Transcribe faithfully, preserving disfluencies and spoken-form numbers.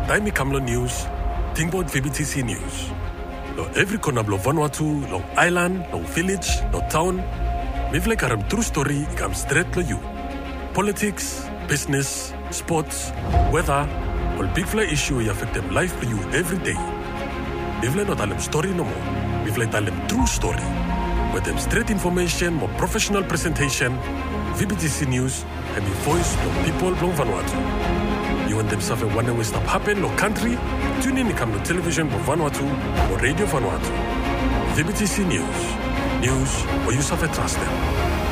Taimi Kamlo News, Tingbot V B T C News. Lo every corner of Vanuatu, lo island, lo village, lo town, mivle karam true story ikam straight lo you. Politics, business, sports, weather, all big fly issue you affect them life for you every day. Mivle not alem story no more. Mivle alem true story. With them straight information, more professional presentation, V B T C News, and the voice of people from Vanuatu. You want them suffer one way stop happen no country? Tune in to come to television for Vanuatu or radio Vanuatu. V B T C News. News where you suffer trust them.